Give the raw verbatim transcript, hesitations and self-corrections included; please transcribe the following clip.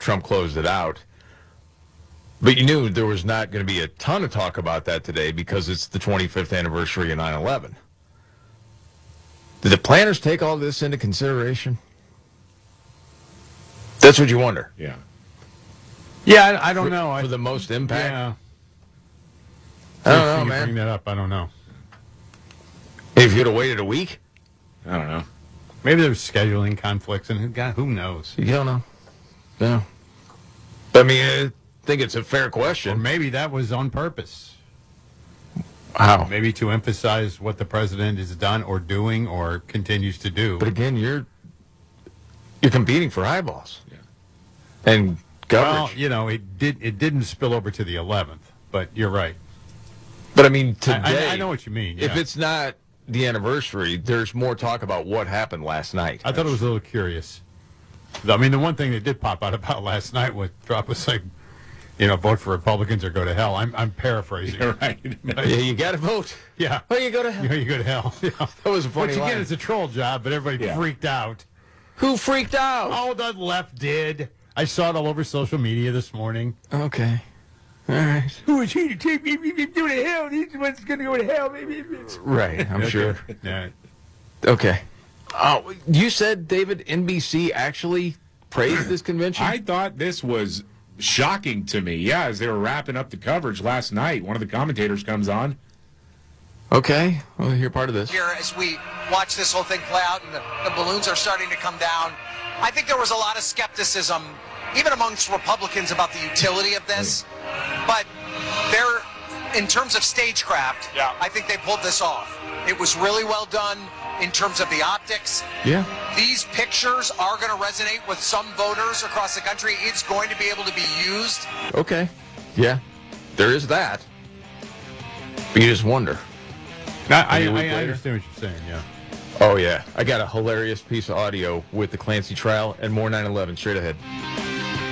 Trump closed it out. But you knew there was not going to be a ton of talk about that today because it's the twenty-fifth anniversary of nine eleven. Did the planners take all this into consideration? That's what you wonder. Yeah. Yeah, I, I don't for, know. For I, the most impact? Yeah. I don't know, you man. Bring that up. I don't know. If you'd have waited a week? I don't know. Maybe there's scheduling conflicts, and who, God, who knows? You don't know. No. I mean, I think it's a fair question. Or maybe that was on purpose. How? Maybe to emphasize what the president has done or doing or continues to do. But again, you're you're competing for eyeballs. Yeah. And coverage. Well, you know, it did. It didn't spill over to the eleventh, but you're right. But I mean, today, I, I, I know what you mean. If yeah. it's not the anniversary, there's more talk about what happened last night. I thought it was a little curious. I mean, the one thing that did pop out about last night was Trump was like, you know, vote for Republicans or go to hell. I'm I'm paraphrasing. You're right. Yeah, you got to vote. Yeah. Oh, you go to hell. You, know, you go to hell. Yeah. That was a funny Which again line. is a troll job, but everybody Yeah. freaked out. Who freaked out? Oh, the left did. I saw it all over social media this morning. Okay. All right. Who is he to take me to hell? He's the one that's going to go to hell. Right, I'm sure. Yeah. Okay. Oh, you said, David, N B C actually praised this convention? I thought this was shocking to me. Yeah, as they were wrapping up the coverage last night, one of the commentators comes on. Okay. Well, hear part of this. Here, as we watch this whole thing play out and the, the balloons are starting to come down, I think there was a lot of skepticism, even amongst Republicans, about the utility of this. But they're, in terms of stagecraft, Yeah. I think they pulled this off. It was really well done in terms of the optics. Yeah. These pictures are going to resonate with some voters across the country. It's going to be able to be used. Okay. Yeah. There is that. But you just wonder. I, I, Maybe a week I later. understand what you're saying, yeah. Oh, yeah. I got a hilarious piece of audio with the Clancy trial and more nine eleven straight ahead.